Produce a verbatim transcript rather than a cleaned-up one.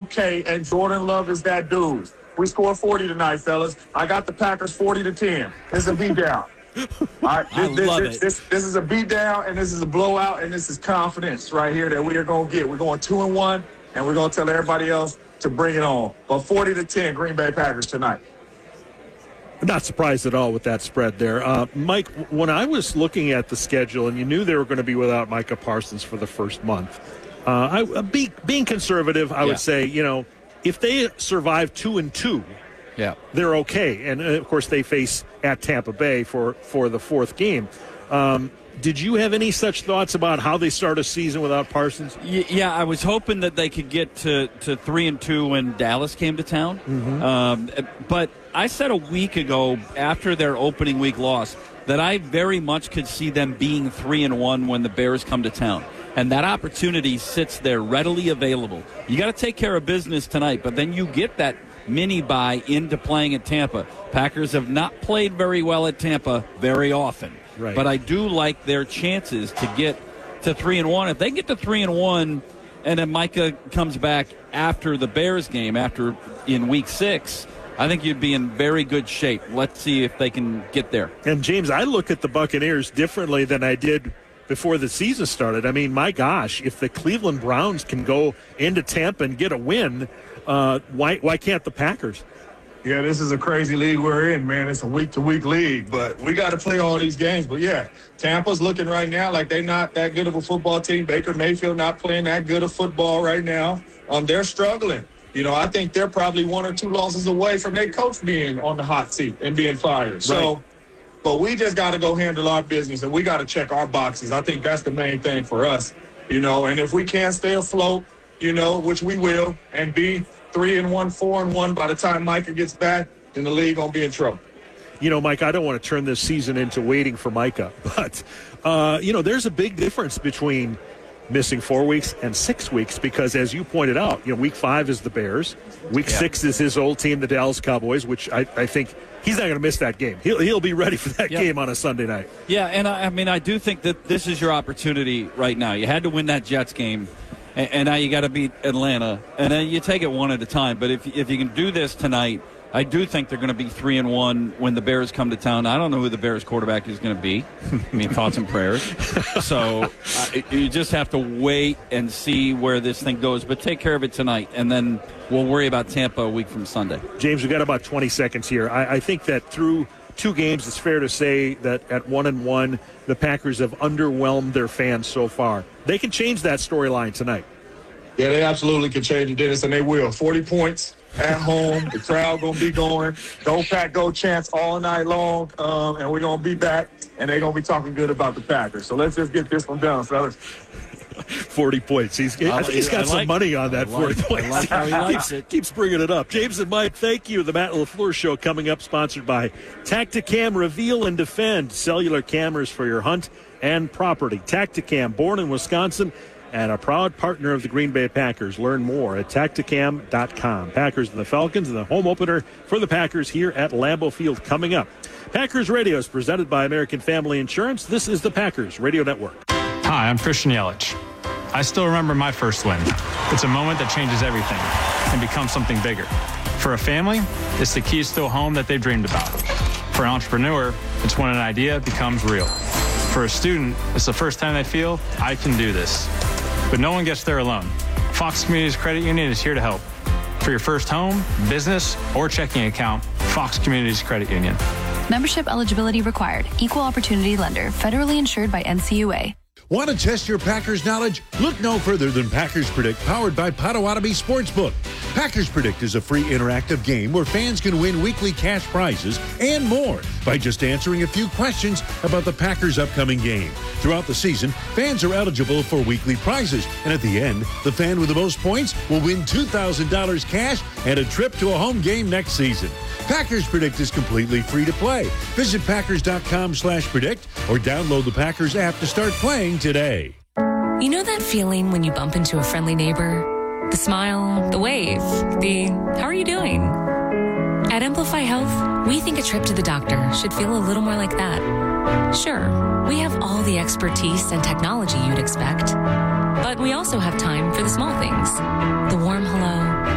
okay, and Jordan Love is that dude. We scored forty tonight, fellas. I got the Packers forty to ten. This is a beatdown. All right, this, I this, love this, it. This, this is a beatdown, and this is a blowout, and this is confidence right here that we are going to get. We're going two and one, and we're going to tell everybody else to bring it on. But forty to ten, Green Bay Packers tonight. I'm not surprised at all with that spread there. Uh, Mike, when I was looking at the schedule, and you knew they were going to be without Micah Parsons for the first month, uh, I, uh, be, being conservative, I Yeah. would say, you know, if they survive two and two, Yeah. they're okay. And, uh, of course, they face at Tampa Bay for, for the fourth game. Um, did you have any such thoughts about how they start a season without Parsons? Y- Yeah, I was hoping that they could get to, to three and two when Dallas came to town. Mm-hmm. Um, but I said a week ago after their opening week loss that I very much could see them being three and one when the Bears come to town. And that opportunity sits there readily available. You got to take care of business tonight, but then you get that mini bye into playing at Tampa. Packers have not played very well at Tampa very often. Right. But I do like their chances to get to three and one. If they get to three and one, and then Micah comes back after the Bears game, after in week six, I think you'd be in very good shape. Let's see if they can get there. And, James, I look at the Buccaneers differently than I did before the season started. I mean, my gosh, if the Cleveland Browns can go into Tampa and get a win, uh, why why can't the Packers? Yeah, this is a crazy league we're in, man. It's a week-to-week league, but we got to play all these games. But, yeah, Tampa's looking right now like they're not that good of a football team. Baker Mayfield not playing that good of football right now. Um, they're struggling. You know, I think they're probably one or two losses away from their coach being on the hot seat and being fired. So, Right. But we just got to go handle our business, and we got to check our boxes. I think that's the main thing for us, you know. And if we can't stay afloat, you know, which we will, and be three and one, four and one by the time Micah gets back, then the league gonna be in trouble. You know, Mike, I don't want to turn this season into waiting for Micah, but, uh, you know, there's a big difference between missing four weeks and six weeks because, as you pointed out, you know, week five is the Bears. Week Yeah. six is his old team, the Dallas Cowboys, which I, I think he's not going to miss that game. He'll, he'll be ready for that Yeah. game on a Sunday night. Yeah, and I, I mean, I do think that this is your opportunity right now. You had to win that Jets game, and, and now you got to beat Atlanta, and then you take it one at a time. But if if you can do this tonight, I do think they're going to be three and one when the Bears come to town. I don't know who the Bears quarterback is going to be. I mean, thoughts and prayers. So uh, you just have to wait and see where this thing goes. But take care of it tonight, and then we'll worry about Tampa a week from Sunday. James, we've got about twenty seconds here. I, I think that through two games, it's fair to say that at one and one, the Packers have underwhelmed their fans so far. They can change that storyline tonight. Yeah, they absolutely can change it, Dennis, and they will. forty points at home. The crowd going to be going. Go Pack, go chants all night long, um, and we're going to be back, and they're going to be talking good about the Packers. So let's just get this one done, fellas. forty points. He's, I think he's got I some like- money on that I like- forty points. I like how he likes keeps, it. keeps bringing it up. James and Mike, thank you. The Matt LaFleur Show coming up, sponsored by Tacticam. Reveal and defend cellular cameras for your hunt and property. Tacticam, born in Wisconsin, and a proud partner of the Green Bay Packers. Learn more at tacticam dot com. Packers and the Falcons and the home opener for the Packers here at Lambeau Field coming up. Packers Radio is presented by American Family Insurance. This is the Packers Radio Network. Hi, I'm Christian Yelich. I still remember my first win. It's a moment that changes everything and becomes something bigger. For a family, it's the keys to a home that they've dreamed about. For an entrepreneur, it's when an idea becomes real. For a student, it's the first time they feel, I can do this. But no one gets there alone. Fox Communities Credit Union is here to help. For your first home, business, or checking account, Fox Communities Credit Union. Membership eligibility required. Equal opportunity lender. Federally insured by N C U A. Want to test your Packers knowledge? Look no further than Packers Predict, powered by Potawatomi Sportsbook. Packers Predict is a free interactive game where fans can win weekly cash prizes and more by just answering a few questions about the Packers' upcoming game. Throughout the season, fans are eligible for weekly prizes, and at the end, the fan with the most points will win two thousand dollars cash and a trip to a home game next season. Packers Predict is completely free to play. Visit packers dot com slash predict or download the Packers app to start playing today. You know that feeling when you bump into a friendly neighbor? The smile, the wave, the how are you doing? At Amplify Health, we think a trip to the doctor should feel a little more like that. Sure, we have all the expertise and technology you'd expect, but we also have time for the small things. The warm hello,